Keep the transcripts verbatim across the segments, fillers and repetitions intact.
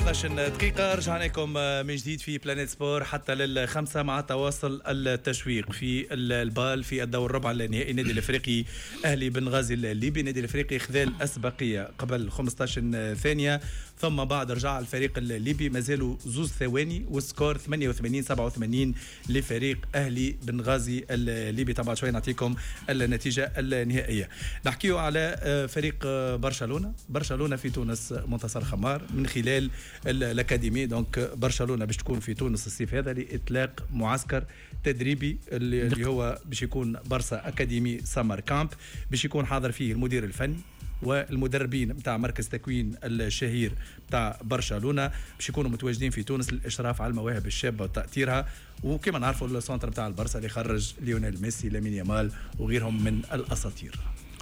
اثناش دقيقة رجعنا لكم من جديد في بلانيت سبور حتى للخمسة مع تواصل التشويق في البال في الدور الربع النهائي. النادي الافريقي اهلي بنغازي الليبي، النادي الافريقي خذ الاسبقية قبل خمسطاش ثانية، ثم بعد رجع الفريق الليبي مازالوا زوز ثواني والسكور ثمانية وثمانين سبعة وثمانين لفريق اهلي بنغازي الليبي. طبعا شوي نعطيكم النتيجة النهائية. نحكيو على فريق برشلونة. برشلونة في تونس منتصر خمار من خلال الأكاديمي. دونك برشلونة باش تكون في تونس الصيف هذا لإطلاق معسكر تدريبي اللي هو باش يكون برسا أكاديمي سامر كامب، باش يكون حاضر فيه المدير الفني والمدربين متاع مركز تكوين الشهير متاع برشلونة، باش يكونوا متواجدين في تونس للإشراف على المواهب الشابة وتأثيرها. وكما نعرفوا السونتر متاع البرسا اللي خرج ليونيل ميسي لامين يامال وغيرهم من الأساطير.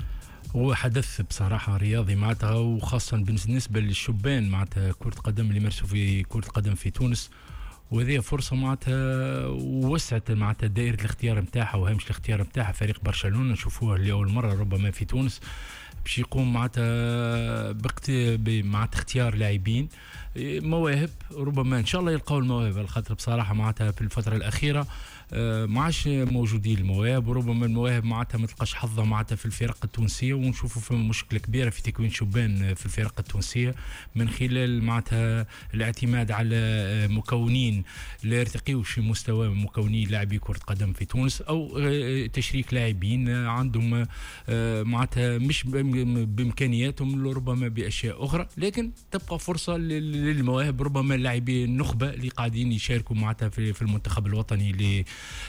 هو حدث بصراحة رياضي معناتها، وخاصة بالنسبة للشبان معناتها كرة قدم اللي يمارسوا في كرة قدم في تونس، وهذه فرصة معناتها وسعت معناتها دائرة الاختيار نتاعها وهامش الاختيار نتاعها. فريق برشلونة نشوفوه لأول مرة ربما في تونس باش يقوم معناتها معناتها اختيار لاعبين مواهب، ربما ان شاء الله يلقاو المواهب، على خاطر بصراحة معناتها في الفترة الأخيرة ما عادش موجودين المواهب، وربما المواهب معناتها ما تلقاش حظها معناتها في الفرق التونسيه، ونشوفوا في مشكله كبيره في تكوين شبان في الفرق التونسيه من خلال معناتها الاعتماد على مكونين لا يرتقيوش في مستوى مكونين لاعبي كره قدم في تونس، او تشريك لاعبين عندهم معناتها مش بامكانياتهم ربما باشياء اخرى، لكن تبقى فرصه للمواهب ربما اللاعبين النخبه اللي قاعدين يشاركوا معناتها في المنتخب الوطني اللي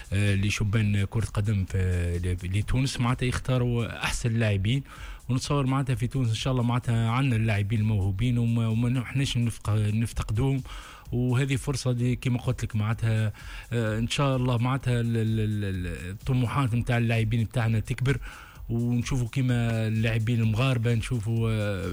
لشبان كرة قدم في لتونس معناتها يختاروا أحسن لاعبين. ونتصور معناتها في تونس إن شاء الله معناتها عندنا اللاعبين الموهوبين وما نحناش نفتقدوهم، وهذه فرصة دي كما قلت لك معناتها إن شاء الله معناتها الطموحات نتاع اللاعبين نتاعنا تكبر، ونشوفوا كما اللاعبين المغاربه نشوفوا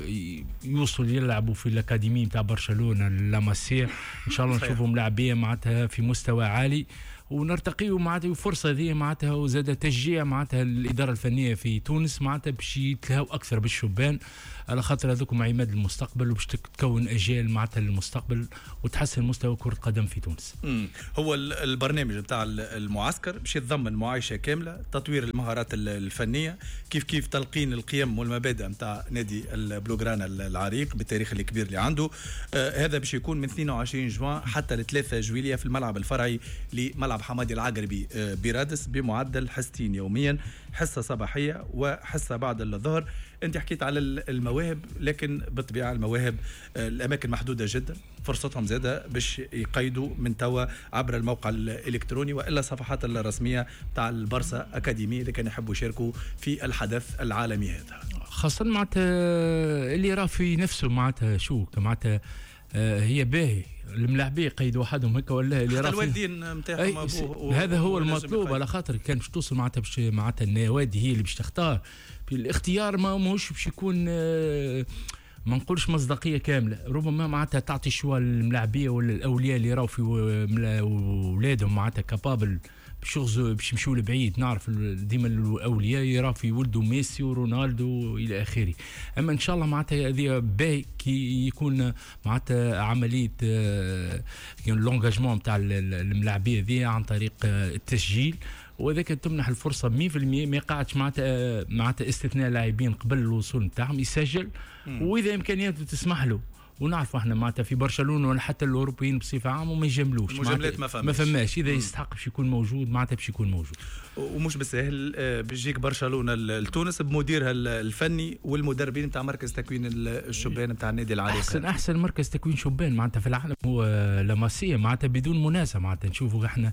يوصلوا يلعبوا في الاكاديمي نتاع برشلونه لاماسيا، ان شاء الله نشوفهم لاعبين معناتها في مستوى عالي ونرتقيوا معناتها. الفرصه هذه معناتها وزاد تشجيع معناتها الاداره الفنيه في تونس معناتها باش يتلهوا اكثر بالشبان، على خاطر هذوكم عماد المستقبل وباش تكون اجيال معناتها للمستقبل وتحسن مستوى كره قدم في تونس. امم هو البرنامج نتاع المعسكر باش يتضمن معايشه كامله، تطوير المهارات الفنيه، كيف كيف تلقين القيم والمبادئ نتاع نادي البلوغرانا العريق بالتاريخ الكبير اللي عنده. آه هذا باش يكون من اثنين وعشرين جوان حتى ل ثلاثة جويلية في الملعب الفرعي لملعب حمادي العقربي آه برادس، بمعدل حصتين يوميا، حصه صباحيه وحصه بعد الظهر. انت حكيت على المواهب، لكن بالطبيعه المواهب الاماكن محدوده جدا، فرصتهم زاده باش يقيدوا من توا عبر الموقع الالكتروني والا الصفحات الرسميه تاع البرسا اكاديمي اللي كانوا يحبوا يشاركوا في الحدث العالمي هذا، خاصه معناتها اللي راه في نفسه معناتها شو معناتها هي باهي الملاعبين يقيدوا وحدهم هكا ولا اللي راه الوالدين نتاعهم هذا هو المطلوب، على خاطر كان باش توصل معناتها باش معناتها النوادي هي اللي باش تختار. الاختيار ما ماهوش باش يكون ما نقولش مصداقيه كامله، ربما معناتها تعطي شويه للملاعبيه ولا الاولياء اللي راهو في اولادهم معناتها كابابل باش يغزوا باش يمشوا لبعيد. نعرف ديما الاولياء يرى في ولده ميسي ورونالدو الى اخره، اما ان شاء الله معناتها هذه باهي كي يكون معناتها عمليه لونجاجمون نتاع الملاعبيه هذه عن طريق التسجيل، وذاك تمنح الفرصه مية بالمية ما يقعدش معناتها معناتها استثناء لاعبين قبل الوصول نتاعهم يسجل، واذا امكانياته تسمح له. ونعرفوا احنا معناتها في برشلونه ولا حتى الاوروبيين بصفه عامه وما يجاملوش، المجاملات ما فماش ما فماش اذا يستحق باش يكون موجود معناتها باش يكون موجود. ومش بالسهل بيجيك برشلونه لتونس بمديرها الفني والمدربين نتاع مركز تكوين الشبان نتاع النادي العريق. احسن احسن مركز تكوين شبان معناتها في العالم هو لاماسيا معناتها بدون منازع. معناتها نشوفوا احنا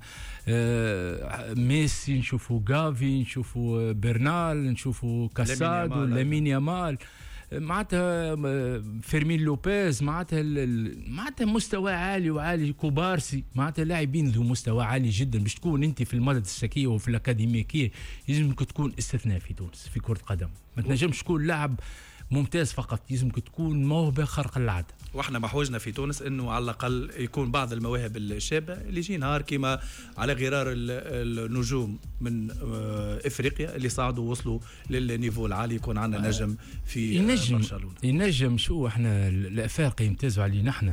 ميسي، نشوفوا غافي، نشوفوا برنال، نشوفوا كاسادو، لامين يامال، معناتها فيرمين لوبيز، معناتها معناتها مستوى عالي وعالي، كوبارسي، معناتها لاعبين ذو مستوى عالي جدا باش تكون انت في المدرسيه وفي الاكاديميكيه يلزمك تكون استثناء في تونس في كره قدم، ما تنجمش تكون لاعب ممتاز فقط، يلزمك تكون موهبه خارقه للعاده. واحنا محوجنا في تونس انه على الاقل يكون بعض المواهب الشابه اللي يجي نهار كما على غرار النجوم من افريقيا اللي صعدوا ووصلوا للنيفو العالي، يكون عندنا نجم في ينجم برشلونه. ينجم شو احنا الافارقه يمتازوا علينا احنا،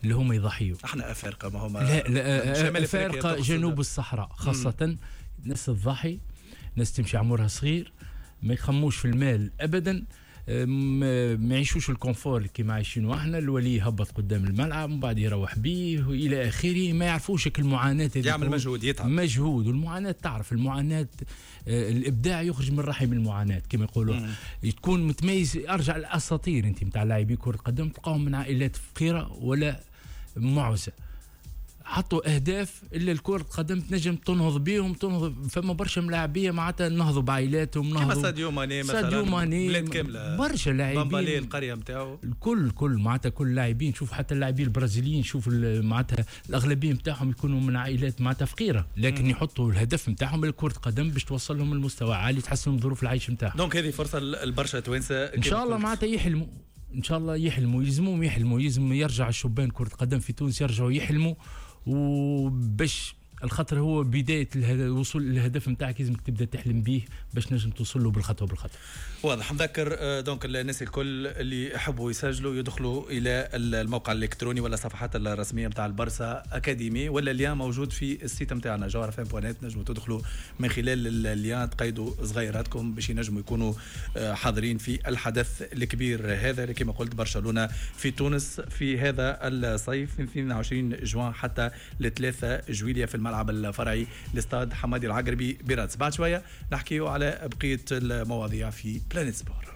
اللي هما يضحيوا. احنا افارقه ما هما لا لا افارقه جنوب الصحراء خاصه مم. ناس تضحي، ناس تمشي عمرها صغير، ما يخموش في المال ابدا، ما يعيشوش الكونفور كيما عايشينو احنا. الولي يهبط قدام الملعب ومن بعد يروح بيه الى اخره، ما يعرفوش المعاناه، يعمل مجهود، يتعب مجهود. والمعاناه تعرف المعاناه، الابداع يخرج من رحم المعاناه كما يقولوا. تكون متميز. ارجع الاساطير انت نتاع لاعبي كره قدم تلقاهم من عائلات فقيره ولا معوسه، حطوا اهداف الا الكره القدم تنجم تنهض بيهم، تنهض. فما برشا ملاعبيه معناتها نهضوا بعائلاتهم، نهضوا كيما ساديو ماني مثلا، ساديو ماني، بلاد كامله برشا لاعبين، بامبالي القريه نتاعو الكل كل معناتها كل لاعبين. شوف حتى اللاعبين البرازيليين، شوف معناتها الاغلبيه نتاعهم يكونوا من عائلات معناتها فقيره، لكن م. يحطوا الهدف نتاعهم لكره قدم باش توصل لهم المستوى عالي، تحسن من ظروف العيش نتاعهم. دونك هذه فرصه للبرشا توانسه ان شاء الله معناتها يحلموا، ان شاء الله يحلموا، يلزمهم يحلموا، يلزم يرجع الشبان كره قدم في تونس يرجعوا يحلموا، وباش الخطر هو بدايه الوصول للهدف نتاعك لازمك تبدا تحلم به باش نجم توصل له بالخطوه بالخطوه. واضح. نذكر دونك الناس الكل اللي يحبوا يسجلوا يدخلوا الى الموقع الالكتروني ولا الصفحات الرسميه نتاع البرسا اكاديمي، ولا اللين موجود في السيت نتاعنا جوهر اف ام دوت نت. نجموا تدخلوا من خلال اللين، تقيدوا صغيراتكم باش ينجموا يكونوا حاضرين في الحدث الكبير هذا اللي كما قلت برشلونه في تونس في هذا الصيف من اثنين وعشرين جوان حتى ل ثلاثة جويلية في الملعب الفرعي لاستاد حمادي العقربي برادس. بعد شويه نحكيوا على بقيه المواضيع في بلانيت سبور.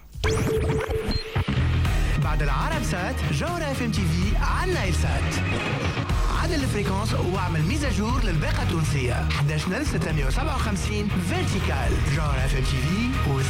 بعد العرب سات جوهر اف ام تي في على نايل سات. عدل الفريكونس واعمل ميزاجور للباقه التونسيه احد عشر ستمائة وسبعة وخمسين فيرتيكال. جوهر اف ام تي في